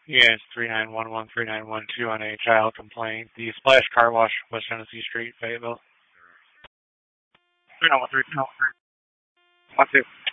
Yes, 39113912 on a child complaint. The Splash Car Wash, West Tennessee Street, Fayetteville. 3913. 12.